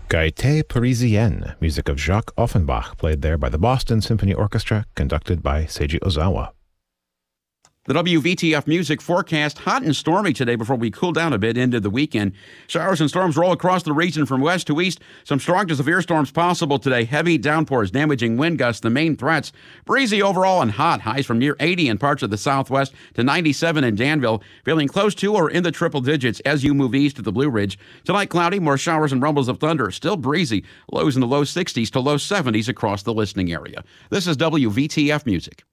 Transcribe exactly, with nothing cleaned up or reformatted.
Gaieté Parisienne, music of Jacques Offenbach, played there by the Boston Symphony Orchestra, conducted by Seiji Ozawa. The W V T F music forecast, hot and stormy today before we cool down a bit into the weekend. Showers and storms roll across the region from west to east. Some strong to severe storms possible today. Heavy downpours, damaging wind gusts, the main threats. Breezy overall and hot. Highs from near eighty in parts of the southwest to ninety-seven in Danville. Feeling close to or in the triple digits as you move east to the Blue Ridge. Tonight cloudy, more showers and rumbles of thunder. Still breezy. Lows in the low sixties to low seventies across the listening area. This is W V T F music.